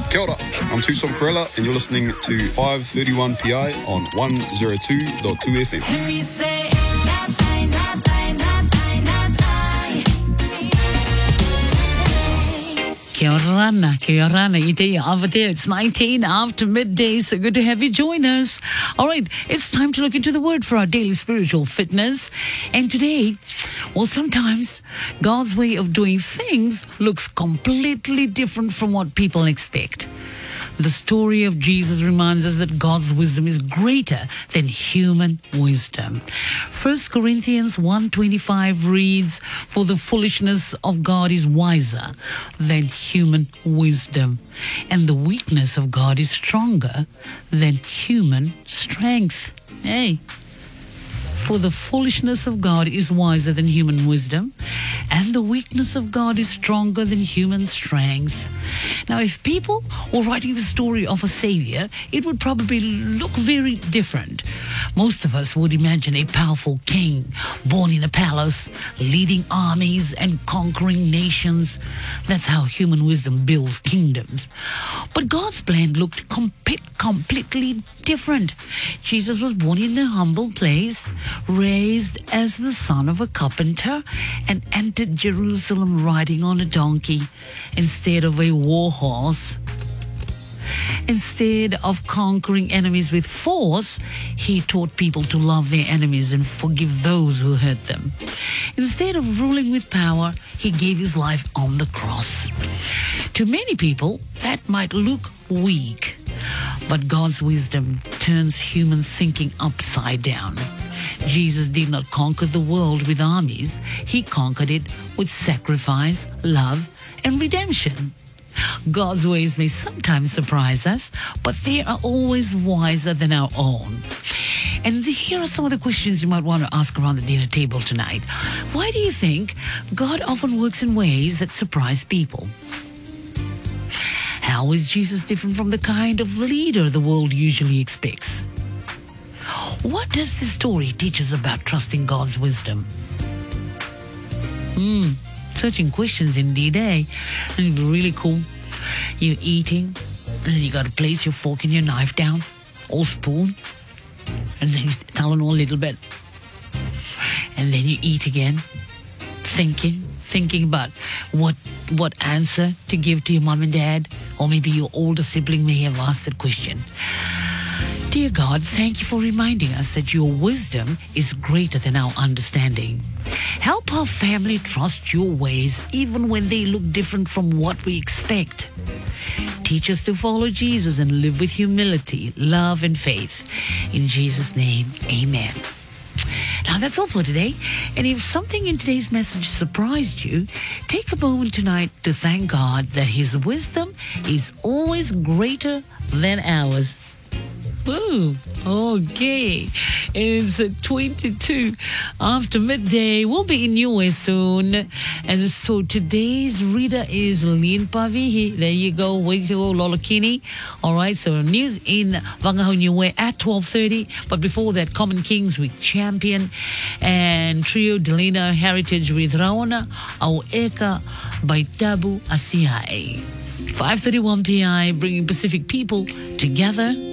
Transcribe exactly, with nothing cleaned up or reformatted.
Kia ora, I'm Tucson Perella and you're listening to five thirty-one P I on one oh two point two F M. Kia ora, kia ora, ite over there. It's nineteen after midday, so good to have you join us. All right, it's time to look into the Word for our daily spiritual fitness. And today, well, sometimes God's way of doing things looks completely different from what people expect. The story of Jesus reminds us that God's wisdom is greater than human wisdom. First Corinthians one twenty-five reads, "For the foolishness of God is wiser than human wisdom, and the weakness of God is stronger than human strength." Hey. For the foolishness of God is wiser than human wisdom, and the weakness of God is stronger than human strength. Now, if people were writing the story of a savior, it would probably look very different. Most of us would imagine a powerful king born in a palace, leading armies and conquering nations. That's how human wisdom builds kingdoms. But God's plan looked com- completely different. Jesus was born in a humble place, raised as the son of a carpenter, and entered Jerusalem riding on a donkey instead of a war horse. Instead of conquering enemies with force, he taught people to love their enemies and forgive those who hurt them. Instead of ruling with power, he gave his life on the cross. To many people, that might look weak, but God's wisdom turns human thinking upside down. Jesus did not conquer the world with armies. He conquered it with sacrifice, love, and redemption. God's ways may sometimes surprise us, but they are always wiser than our own. And here are some of the questions you might want to ask around the dinner table tonight. Why do you think God often works in ways that surprise people? How is Jesus different from the kind of leader the world usually expects? What does this story teach us about trusting God's wisdom? Hmm, searching questions indeed, eh? It's really cool. You're eating, and then you got to place your fork and your knife down, or spoon, and then you Tylenol a little bit. And then you eat again, thinking, thinking about what what answer to give to your mom and dad, or maybe your older sibling may have asked that question. Dear God, thank you for reminding us that your wisdom is greater than our understanding. Help our family trust your ways even when they look different from what we expect. Teach us to follow Jesus and live with humility, love, and faith. In Jesus' name, amen. Now, that's all for today. And if something in today's message surprised you, take a moment tonight to thank God that his wisdom is always greater than ours. Ooh, okay. It's twenty-two after midday. We'll be in U S soon. And so today's reader is Lynn Pavihi. There you go. Way to go, Lolokini. All right, so news in Wangahoniue at twelve thirty. But before that, Common Kings with Champion and Trio Delina Heritage with Raona Aueka by Tabu Asiai. five thirty-one P I, bringing Pacific people together.